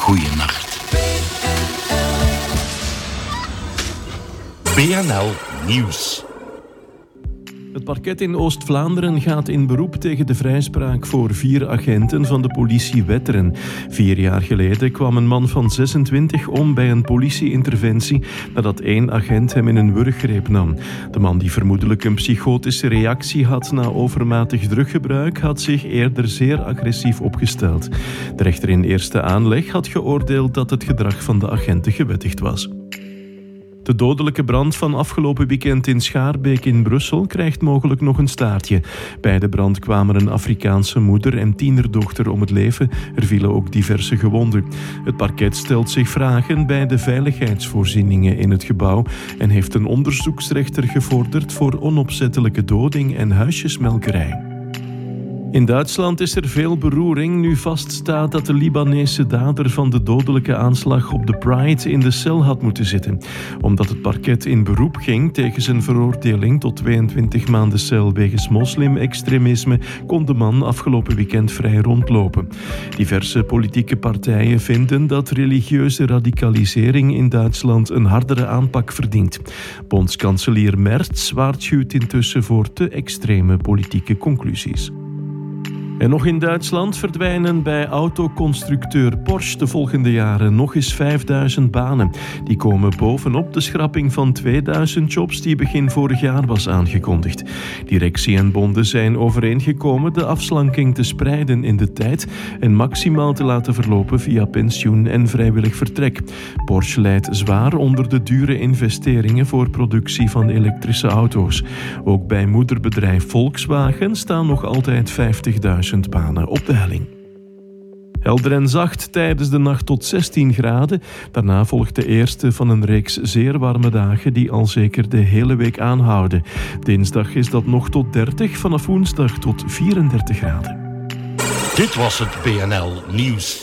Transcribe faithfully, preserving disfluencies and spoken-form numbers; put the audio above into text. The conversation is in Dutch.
goeienacht. B N L Nieuws. Het parket in Oost-Vlaanderen gaat in beroep tegen de vrijspraak voor vier agenten van de politie Wetteren. Vier jaar geleden kwam een man van zesentwintig om bij een politieinterventie nadat één agent hem in een wurggreep nam. De man, die vermoedelijk een psychotische reactie had na overmatig druggebruik, had zich eerder zeer agressief opgesteld. De rechter in eerste aanleg had geoordeeld dat het gedrag van de agenten gewettigd was. De dodelijke brand van afgelopen weekend in Schaarbeek in Brussel krijgt mogelijk nog een staartje. Bij de brand kwamen een Afrikaanse moeder en tienerdochter om het leven. Er vielen ook diverse gewonden. Het parket stelt zich vragen bij de veiligheidsvoorzieningen in het gebouw en heeft een onderzoeksrechter gevorderd voor onopzettelijke doding en huisjesmelkerij. In Duitsland is er veel beroering nu vaststaat dat de Libanese dader van de dodelijke aanslag op de Pride in de cel had moeten zitten. Omdat het parket in beroep ging tegen zijn veroordeling tot tweeëntwintig maanden cel wegens moslim-extremisme, kon de man afgelopen weekend vrij rondlopen. Diverse politieke partijen vinden dat religieuze radicalisering in Duitsland een hardere aanpak verdient. Bondskanselier Merz waarschuwt intussen voor te extreme politieke conclusies. En nog in Duitsland verdwijnen bij autoconstructeur Porsche de volgende jaren nog eens vijfduizend banen. Die komen bovenop de schrapping van tweeduizend jobs die begin vorig jaar was aangekondigd. Directie en bonden zijn overeengekomen de afslanking te spreiden in de tijd en maximaal te laten verlopen via pensioen en vrijwillig vertrek. Porsche lijdt zwaar onder de dure investeringen voor productie van elektrische auto's. Ook bij moederbedrijf Volkswagen staan nog altijd vijftigduizend banen op de helling. Helder en zacht tijdens de nacht tot zestien graden. Daarna volgt de eerste van een reeks zeer warme dagen die al zeker de hele week aanhouden. Dinsdag is dat nog tot dertig, vanaf woensdag tot vierendertig graden. Dit was het B N L Nieuws.